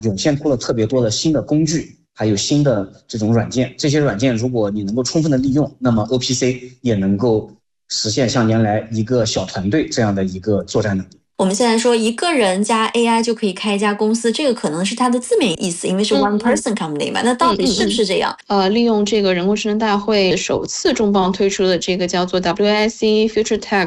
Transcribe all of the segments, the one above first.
涌现出了特别多的新的工具，还有新的这种软件。这些软件如果你能够充分的利用，那么 OPC 也能够实现像原来一个小团队这样的一个作战能力。 我们现在说一个人加 AI 就可以开一家公司，这个可能是它的字面意思，因为是 one person company 嘛。那到底是不是这样？ 利用这个人工智能大会首次重磅推出的这个叫做 WIC Future Tech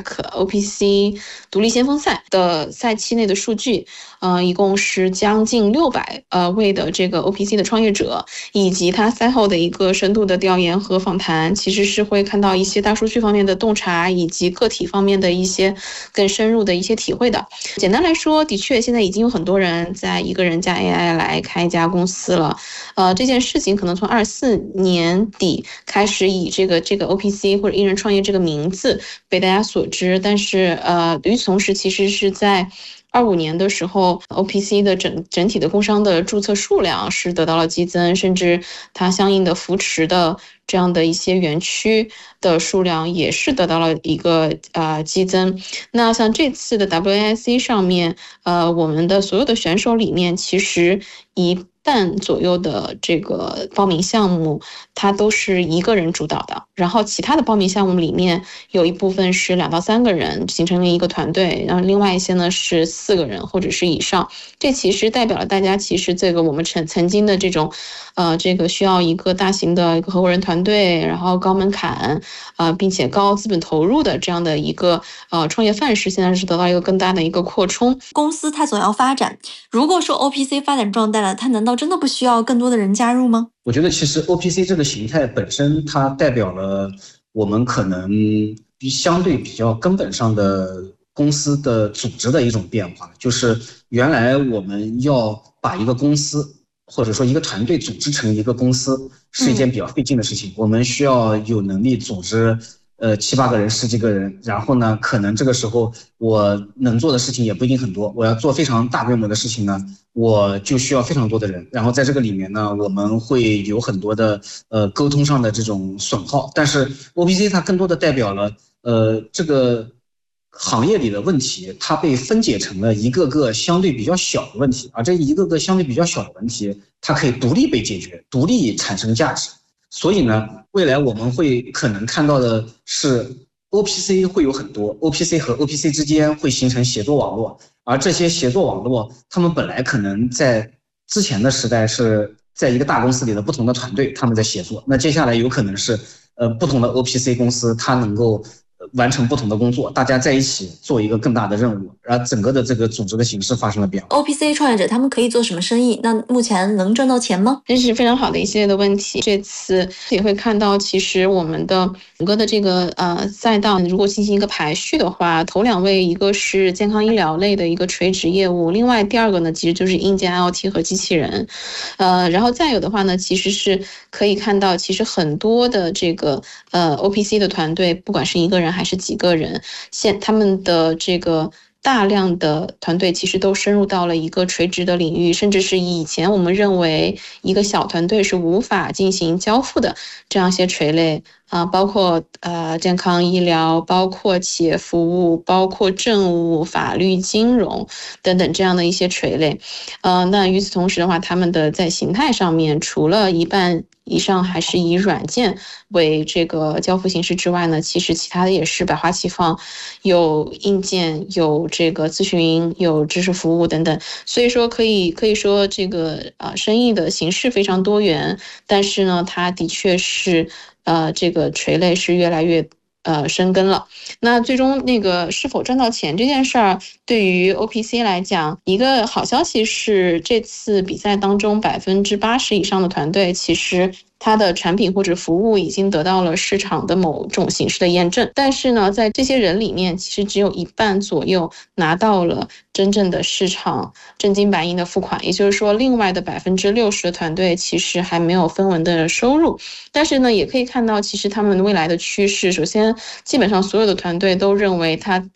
OPC 独立先锋赛的赛期内的数据，一共是将近600位的这个 OPC 的创业者，以及他赛后的一个深度的调研和访谈，其实是会看到一些大数据方面的洞察，以及个体方面的一些更深入的一些体会的。简单来说，的确现在已经有很多人在一个人加 AI 来开一家公司了。这件事情可能从24年底开始以这个 OPC 或者一人创业这个名字被大家所知，但是与此同时，其实是在25年的时候 ，OPC 的整体的工商的注册数量是得到了激增，甚至它相应的扶持的这样的一些园区的数量也是得到了一个激增。那像这次的 WIC 上面，我们的所有的选手里面，其实1半左右的这个报名项目，它都是一个人主导的，然后其他的报名项目里面有一部分是2到3个人形成了一个团队，然后另外一些呢是4个人或者是以上。这其实代表了大家其实这个我们曾经的这种这个需要一个大型的一个合伙人团队，然后高门槛并且高资本投入的这样的一个创业范式，现在是得到一个更大的一个扩充。 公司它总要发展，如果说 OPC 发展壮大了，它难道真的不需要更多的人加入吗？ 我觉得其实 OPC 这个形态本身，它代表了我们可能相对比较根本上的公司的组织的一种变化，就是原来我们要把一个公司或者说一个团队组织成一个公司是一件比较费劲的事情，我们需要有能力组织7、8个人、10几个人，然后呢，可能这个时候我能做的事情也不一定很多，我要做非常大规模的事情呢，我就需要非常多的人，然后在这个里面呢，我们会有很多的沟通上的这种损耗，但是 OPC 它更多的代表了这个行业里的问题，它被分解成了一个个相对比较小的问题，而这一个个相对比较小的问题，它可以独立被解决，独立产生价值。所以呢，未来我们会可能看到的是 OPC 会有很多 OPC 和 OPC 之间会形成协作网络，而这些协作网络他们本来可能在之前的时代是在一个大公司里的不同的团队他们在协作，那接下来有可能是不同的 OPC 公司它能够完成不同的工作，大家在一起做一个更大的任务，然后整个的这个组织的形式发生了变化。 OPC 创业者他们可以做什么生意？那目前能赚到钱吗？ 这是非常好的一系列的问题。这次也会看到，其实我们的整个的这个赛道，如果进行一个排序的话，头2位一个是健康医疗类的一个垂直业务，另外第2个呢其实就是硬件 IoT 和机器人，然后再有的话呢，其实是可以看到，其实很多的这个OPC 的团队，不管是一个人还是几个人，他们的这个大量的团队其实都深入到了一个垂直的领域，甚至是以前我们认为一个小团队是无法进行交付的这样一些垂类包括健康医疗，包括企业服务，包括政务、法律、金融等等这样的一些垂类。那与此同时的话，他们的在形态上面，除了1半以上还是以软件为这个交付形式之外呢，其实其他的也是百花齐放，有硬件，有这个咨询，有知识服务等等。所以说可以说这个生意的形式非常多元，但是呢，它的确是这个垂类是越来越深耕了。那最终那个是否赚到钱这件事儿，对于 OPC 来讲，一个好消息是这次比赛当中80%以上的团队其实它的产品或者服务已经得到了市场的某种形式的验证，但是呢，在这些人里面，其实只有1半左右拿到了真正的市场真金白银的付款，也就是说，另外的60%的团队其实还没有分文的收入。但是呢，也可以看到，其实他们未来的趋势，首先，基本上所有的团队都认为它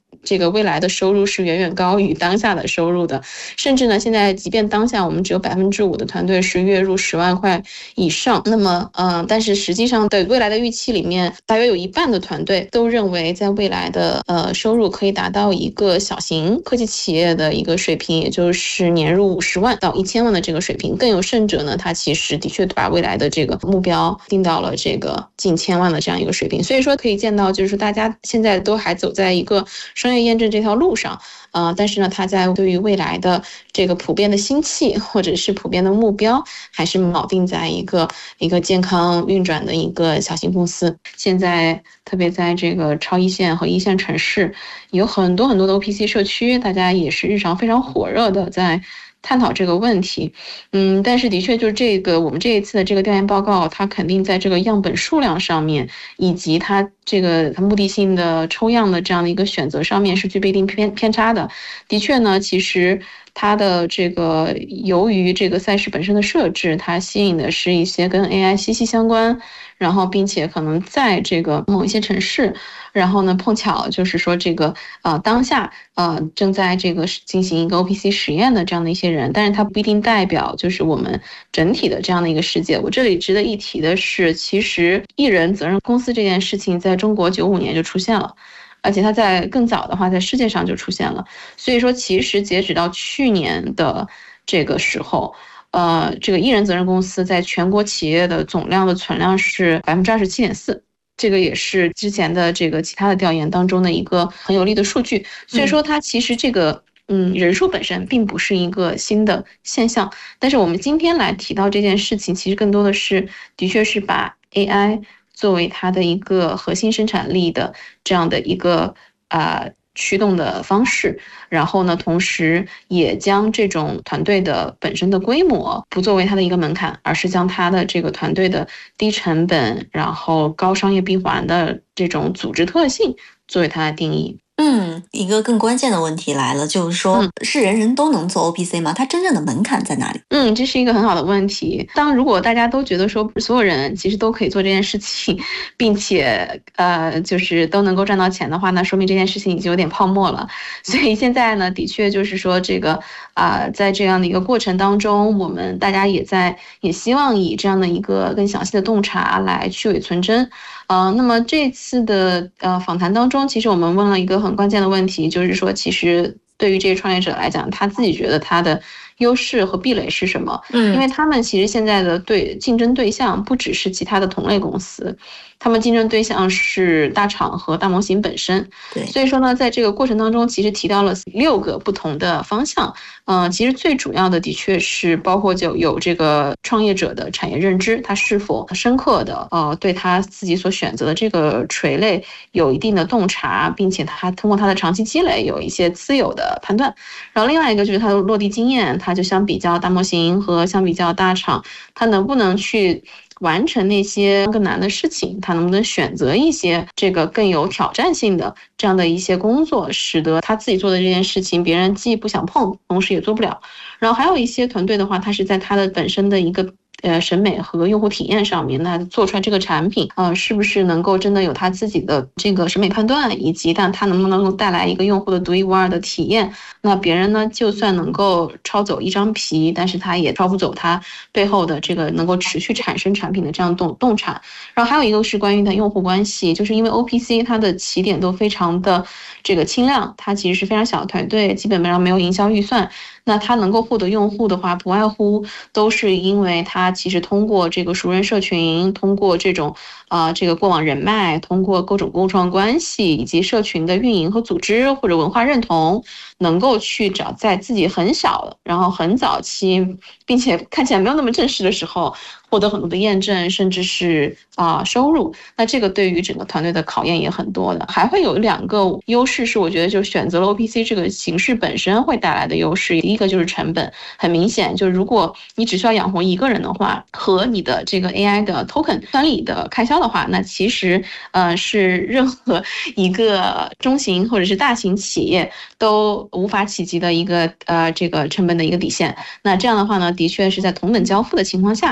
这个未来的收入是远远高于当下的收入的，甚至呢，现在即便当下我们只有5%的团队是月入10万块以上，那么但是实际上的未来的预期里面，大约有一半的团队都认为在未来的收入可以达到一个小型科技企业的一个水平，也就是年入50万到1000万的这个水平。更有甚者呢，他其实的确把未来的这个目标定到了这个近1000万的这样一个水平。所以说可以见到，就是说大家现在都还走在一个商业验证这条路上，但是呢，它在对于未来的这个普遍的兴起或者是普遍的目标，还是锚定在一个健康运转的一个小型公司。现在特别在这个超一线和一线城市，有很多的 OPC 社区，大家也是日常非常火热的在探讨这个问题。但是的确就是这个我们这一次的这个调研报告，它肯定在这个样本数量上面，以及它目的性的抽样的这样的一个选择上面是具备一定偏差的。的确呢，其实它的这个由于这个赛事本身的设置，它吸引的是一些跟 AI 息息相关，然后并且可能在这个某一些城市，然后呢碰巧就是说这个当下正在这个进行一个 OPC 实验的这样的一些人，但是它不一定代表就是我们整体的这样的一个世界。我这里值得一提的是，其实艺人责任公司这件事情在中国95年就出现了，而且它在更早的话在世界上就出现了。所以说其实截止到去年的这个时候，这个艺人责任公司在全国企业的总量的存量是27.4%，这个也是之前的这个其他的调研当中的一个很有利的数据。所以说它其实这个人数本身并不是一个新的现象，但是我们今天来提到这件事情，其实更多的是的确是把 AI 作为它的一个核心生产力的这样的一个驱动的方式，然后呢，同时也将这种团队的本身的规模不作为它的一个门槛，而是将它的这个团队的低成本，然后高商业闭环的这种组织特性作为它的定义。 一个更关键的问题来了，就是说，是人人都能做 OPC 吗？它真正的门槛在哪里？ 这是一个很好的问题。如果大家都觉得说所有人其实都可以做这件事情，并且就是都能够赚到钱的话，那说明这件事情已经有点泡沫了。所以现在呢，的确就是说这个在这样的一个过程当中，我们大家也希望以这样的一个更详细的洞察来去伪存真。那么这次的访谈当中，其实我们问了一个很关键的问题，就是说其实对于这些创业者来讲，他自己觉得他的优势和壁垒是什么？因为他们其实现在的竞争对象不只是其他的同类公司，他们竞争对象是大厂和大模型本身。 对， 所以说呢，在这个过程当中，其实提到了6个不同的方向。其实最主要的的确是包括就有这个创业者的产业认知，他是否深刻的对他自己所选择的这个垂类有一定的洞察，并且他通过他的长期积累有一些自有的判断。然后另外一个就是他的落地经验，他就相比较大模型和相比较大厂，他能不能去完成那些更难的事情，他能不能选择一些这个更有挑战性的这样的一些工作，使得他自己做的这件事情别人既不想碰，同时也做不了。然后还有一些团队的话，他是在他的本身的一个审美和用户体验上面，那做出来这个产品是不是能够真的有他自己的这个审美判断，以及但他能不能够带来一个用户的独一无二的体验。那别人呢就算能够抄走一张皮，但是他也抄不走他背后的这个能够持续产生产品的这样洞察。然后还有一个是关于的用户关系，就是因为 OPC 它的起点都非常的这个轻量，它其实是非常小的团队，基本上没有营销预算，那它能够获得用户的话，不外乎都是因为它其实通过这个熟人社群，通过这种这个过往人脉，通过各种共创关系，以及社群的运营和组织或者文化认同，能够去找在自己很小然后很早期，并且看起来没有那么正式的时候，获得很多的验证，甚至是收入。那这个对于整个团队的考验也很多的。还会有2个优势是我觉得就选择了 OPC 这个形式本身会带来的优势。第一个就是成本，很明显，就是如果你只需要养活一个人的话，和你的这个 AI 的 token 管理的开销的话，那其实是任何一个中型或者是大型企业都无法企及的一个这个成本的一个底线。那这样的话呢，的确是在同等交付的情况下，大家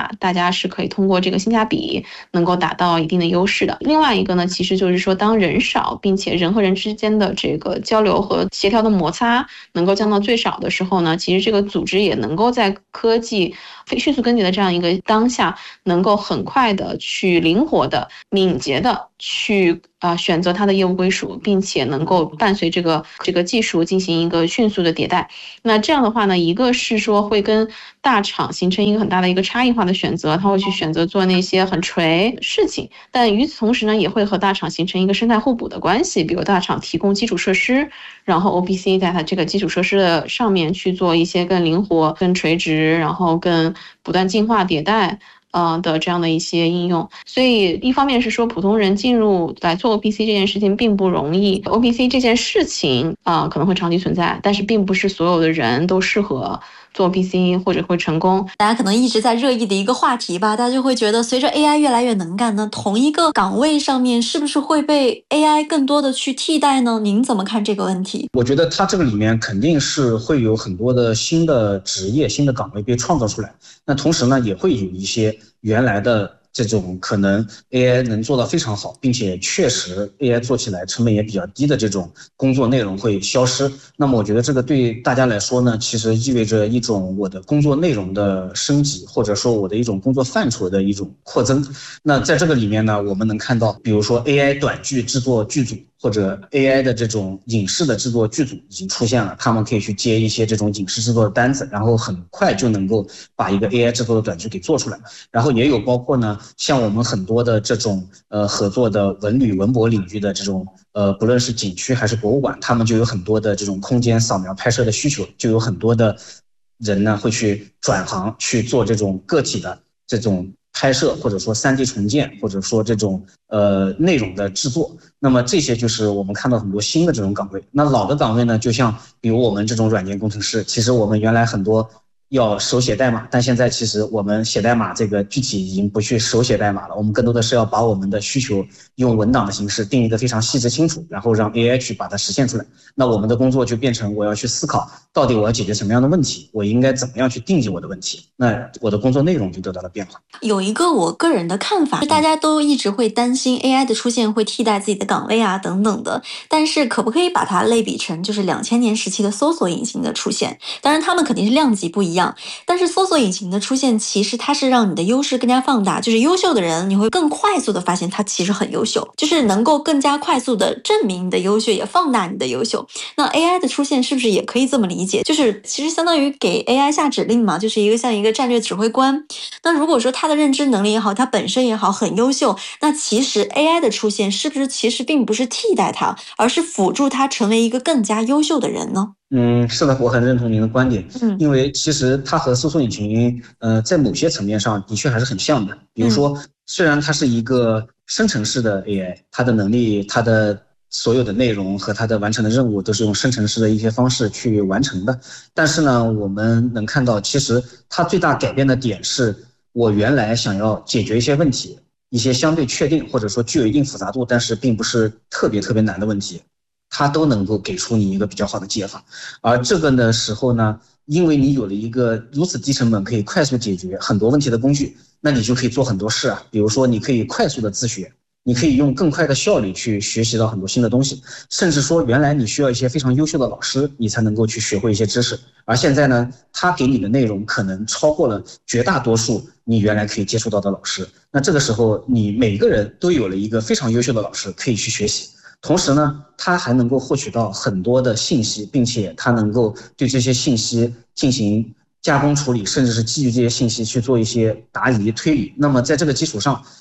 家是可以通过这个性价比能够达到一定的优势的。另外一个呢，其实就是说当人少，并且人和人之间的这个交流和协调的摩擦能够降到最少的时候呢，其实这个组织也能够在科技迅速更迭的这样一个当下，能够很快的去灵活的、敏捷的去选择它的业务归属，并且能够伴随这个技术进行一个迅速的迭代。那这样的话呢，一个是说会跟大厂形成一个很大的一个差异化的选择，它会去选择做那些很垂事情，但与此同时呢，也会和大厂形成一个生态互补的关系。比如大厂提供基础设施，然后 OPC 在它这个基础设施的上面去做一些更灵活、更垂直，然后更不断进化迭代的这样的一些应用。所以一方面是说普通人进入来做 OPC 这件事情并不容易， OPC 这件事情可能会长期存在，但是并不是所有的人都适合做 OPC 或者会成功。 大家可能一直在热议的一个话题吧，大家就会觉得随着 AI 越来越能干呢，同一个岗位上面是不是会被 AI 更多的去替代呢？您怎么看这个问题？ 我觉得它这个里面肯定是会有很多的新的职业、新的岗位被创造出来，那同时呢，也会有一些原来的这种可能 AI 能做到非常好，并且确实 AI 做起来成本也比较低的这种工作内容会消失。那么我觉得这个对大家来说呢，其实意味着一种我的工作内容的升级，或者说我的一种工作范畴的一种扩增。那在这个里面呢，我们能看到，比如说 AI 短剧制作剧组，或者 AI 的这种影视的制作剧组已经出现了，他们可以去接一些这种影视制作的单子，然后很快就能够把一个 AI 制作的短剧给做出来。然后也有包括呢，像我们很多的这种合作的文旅文博领域的这种不论是景区还是博物馆，他们就有很多的这种空间扫描拍摄的需求，就有很多的人呢会去转行去做这种个体的这种拍摄，或者说 3D 重建，或者说这种内容的制作。那么这些就是我们看到很多新的这种岗位。那老的岗位呢，就像比如我们这种软件工程师，其实我们原来很多要手写代码，但现在其实我们写代码这个具体已经不去手写代码了，我们更多的是要把我们的需求用文档的形式定义得非常细致清楚，然后让 AI 去把它实现出来。那我们的工作就变成我要去思考，到底我要解决什么样的问题，我应该怎么样去定义我的问题，那我的工作内容就得到了变化。 有一个我个人的看法，大家都一直会担心 AI 的出现会替代自己的岗位啊等等的，但是可不可以把它类比成就是2000年时期的搜索引擎的出现？当然他们肯定是量级不一样，但是搜索引擎的出现其实它是让你的优势更加放大，就是优秀的人你会更快速的发现他其实很优秀，就是能够更加快速的证明你的优秀，也放大你的优秀。那 AI 的出现是不是也可以这么理解，就是其实相当于给 AI 下指令嘛，就是一个像一个战略指挥官。那如果说他的认知能力也好，他本身也好很优秀，那其实 AI 的出现是不是其实并不是替代他，而是辅助他成为一个更加优秀的人呢？ 是的，我很认同您的观点。因为其实它和搜索引擎在某些层面上的确还是很像的。比如说虽然它是一个生成式的 AI， 它的能力，它的所有的内容和它的完成的任务都是用生成式的一些方式去完成的，但是呢，我们能看到其实它最大改变的点是，我原来想要解决一些问题，一些相对确定或者说具有一定复杂度但是并不是特别难的问题，它都能够给出你一个比较好的解法。而这个的时候呢，因为你有了一个如此低成本可以快速解决很多问题的工具，那你就可以做很多事啊。比如说你可以快速的自学，你可以用更快的效率去学习到很多新的东西，甚至说原来你需要一些非常优秀的老师你才能够去学会一些知识，而现在呢，他给你的内容可能超过了绝大多数你原来可以接触到的老师。那这个时候你每个人都有了一个非常优秀的老师可以去学习，同时呢，他还能够获取到很多的信息，并且他能够对这些信息进行加工处理，甚至是基于这些信息去做一些答疑推理。那么在这个基础上，